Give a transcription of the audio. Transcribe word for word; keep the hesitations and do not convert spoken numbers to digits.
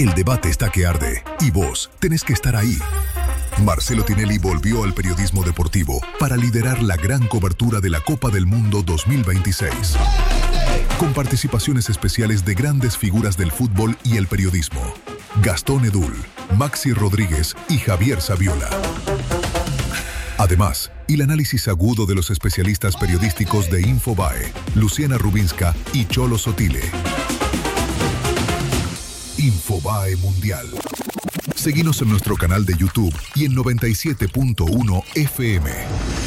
El debate está que arde y vos tenés que estar ahí. Marcelo Tinelli volvió al periodismo deportivo para liderar la gran cobertura de la Copa del Mundo dos mil veintiséis. Con participaciones especiales de grandes figuras del fútbol y el periodismo. Gastón Edul, Maxi Rodríguez y Javier Saviola. Además, el análisis agudo de los especialistas periodísticos de Infobae, Luciana Rubinska y Cholo Sotile. Infobae Mundial. Seguinos en nuestro canal de YouTube y en noventa y siete punto uno F M.